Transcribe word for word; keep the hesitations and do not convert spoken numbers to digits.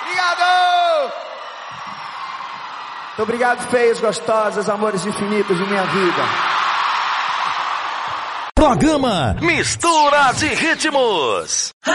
Obrigado! Muito obrigado, feios, gostosas, amores infinitos de minha vida. Programa Mistura de Ritmos.